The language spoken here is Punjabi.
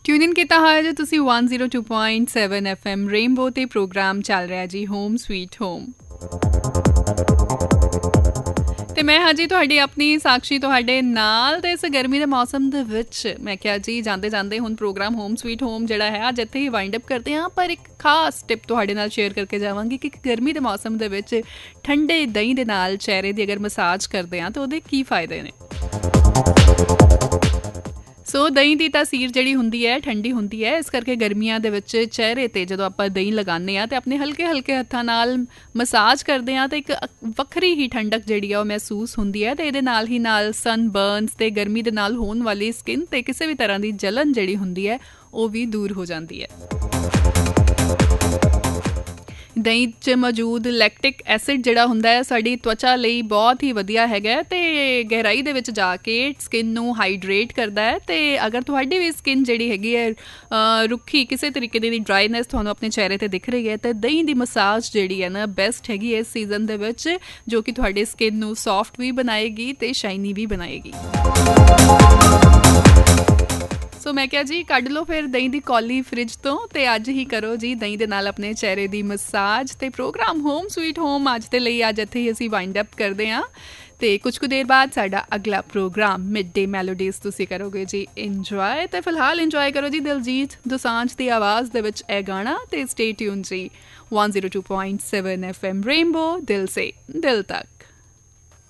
ਟਿਊਨ ਇਨ ਕੀਤਾ ਹੋਇਆ ਜੇ ਤੁਸੀਂ 102.7 FM ਰੇਨਬੋ ਤੇ ਪ੍ਰੋਗਰਾਮ ਚੱਲ ਰਿਹਾ ਜੀ ਹੋਮ ਸਵੀਟ ਹੋਮ ਤੇ ਮੈਂ ਹਾਂ ਜੀ ਤੁਹਾਡੀ ਆਪਣੀ ਸਾਕਸ਼ੀ ਤੁਹਾਡੇ ਨਾਲ। ਤੇ ਇਸ ਗਰਮੀ ਦੇ ਮੌਸਮ ਦੇ ਵਿੱਚ ਮੈਂ ਕਿਹਾ ਜੀ ਜਾਂਦੇ ਜਾਂਦੇ ਹੁਣ ਪ੍ਰੋਗਰਾਮ ਹੋਮ ਸਵੀਟ ਹੋਮ ਜਿਹੜਾ ਹੈ ਅੱਜ ਇੱਥੇ ਹੀ ਵਾਈਂਡ ਅਪ ਕਰਦੇ ਹਾਂ, ਪਰ ਇੱਕ ਖਾਸ ਟਿਪ ਤੁਹਾਡੇ ਨਾਲ ਸ਼ੇਅਰ ਕਰਕੇ ਜਾਵਾਂਗੀ ਕਿ ਗਰਮੀ ਦੇ ਮੌਸਮ ਦੇ ਵਿੱਚ ਠੰਡੇ ਦਹੀਂ ਦੇ ਨਾਲ ਚਿਹਰੇ ਦੀ ਅਗਰ ਮਸਾਜ ਕਰਦੇ ਹਾਂ ਤਾਂ ਉਹਦੇ ਕੀ ਫਾਇਦੇ ਨੇ। ਸੋ ਦਹੀਂ ਦੀ ਤਾਸੀਰ ਜਿਹੜੀ ਹੁੰਦੀ ਹੈ ਠੰਡੀ ਹੁੰਦੀ ਹੈ, ਇਸ ਕਰਕੇ ਗਰਮੀਆਂ ਦੇ ਵਿੱਚ ਚਿਹਰੇ 'ਤੇ ਜਦੋਂ ਆਪਾਂ ਦਹੀਂ ਲਗਾਉਂਦੇ ਹਾਂ ਅਤੇ ਆਪਣੇ ਹਲਕੇ ਹਲਕੇ ਹੱਥਾਂ ਨਾਲ ਮਸਾਜ ਕਰਦੇ ਹਾਂ ਤਾਂ ਇੱਕ ਵੱਖਰੀ ਹੀ ਠੰਡਕ ਜਿਹੜੀ ਆ ਉਹ ਮਹਿਸੂਸ ਹੁੰਦੀ ਹੈ। ਅਤੇ ਇਹਦੇ ਨਾਲ ਹੀ ਨਾਲ ਸਨ ਬਰਨਸ ਅਤੇ ਗਰਮੀ ਦੇ ਨਾਲ ਹੋਣ ਵਾਲੀ ਸਕਿਨ 'ਤੇ ਕਿਸੇ ਵੀ ਤਰ੍ਹਾਂ ਦੀ ਜਲਨ ਜਿਹੜੀ ਹੁੰਦੀ ਹੈ ਉਹ ਵੀ ਦੂਰ ਹੋ ਜਾਂਦੀ ਹੈ। ਦਹੀਂ 'ਚ ਮੌਜੂਦ ਲੈਕਟਿਕ ਐਸਿਡ ਜਿਹੜਾ ਹੁੰਦਾ ਹੈ ਸਾਡੀ ਤਵਚਾ ਲਈ ਬਹੁਤ ਹੀ ਵਧੀਆ ਹੈਗਾ ਅਤੇ ਗਹਿਰਾਈ ਦੇ ਵਿੱਚ ਜਾ ਕੇ ਸਕਿਨ ਨੂੰ ਹਾਈਡਰੇਟ ਕਰਦਾ ਹੈ। ਅਤੇ ਅਗਰ ਤੁਹਾਡੀ ਵੀ ਸਕਿਨ ਜਿਹੜੀ ਹੈਗੀ ਹੈ ਰੁੱਖੀ, ਕਿਸੇ ਤਰੀਕੇ ਦੀ ਡਰਾਈਨੈਸ ਤੁਹਾਨੂੰ ਆਪਣੇ ਚਿਹਰੇ 'ਤੇ ਦਿਖ ਰਹੀ ਹੈ ਤਾਂ ਦਹੀਂ ਦੀ ਮਸਾਜ ਜਿਹੜੀ ਹੈ ਨਾ ਬੈਸਟ ਹੈਗੀ ਇਸ ਸੀਜ਼ਨ ਦੇ ਵਿੱਚ, ਜੋ ਕਿ ਤੁਹਾਡੀ ਸਕਿਨ ਨੂੰ ਸੌਫਟ ਵੀ ਬਣਾਏਗੀ ਅਤੇ ਸ਼ਾਈਨੀ ਵੀ ਬਣਾਏਗੀ। ਸੋ ਮੈਂ ਕਿਹਾ ਜੀ ਕੱਢ ਲਓ ਫਿਰ ਦਹੀਂ ਦੀ ਕੌਲੀ ਫਰਿੱਜ ਤੋਂ ਅਤੇ ਅੱਜ ਹੀ ਕਰੋ ਜੀ ਦਹੀਂ ਦੇ ਨਾਲ ਆਪਣੇ ਚਿਹਰੇ ਦੀ ਮਸਾਜ। ਅਤੇ ਪ੍ਰੋਗਰਾਮ ਹੋਮ ਸਵੀਟ ਹੋਮ ਅੱਜ ਦੇ ਲਈ ਅੱਜ ਇੱਥੇ ਹੀ ਅਸੀਂ ਵਾਈਂਡ ਅਪ ਕਰਦੇ ਹਾਂ ਅਤੇ ਕੁਝ ਕੁ ਦੇਰ ਬਾਅਦ ਸਾਡਾ ਅਗਲਾ ਪ੍ਰੋਗਰਾਮ ਮਿਡ ਡੇ ਮੈਲੋਡੀਜ਼ ਤੁਸੀਂ ਕਰੋਗੇ ਜੀ ਇੰਜੋਏ। ਅਤੇ ਫਿਲਹਾਲ ਇੰਜੋਏ ਕਰੋ ਜੀ ਦਿਲਜੀਤ ਦੋਸਾਂਝ ਦੀ ਆਵਾਜ਼ ਦੇ ਵਿੱਚ ਇਹ ਗਾਣਾ ਅਤੇ ਸਟੇ ਟਿਊਨ ਜੀ 102.7 FM ਰੇਨਬੋ ਦਿਲ ਸੇ ਦਿਲ ਤੱਕ।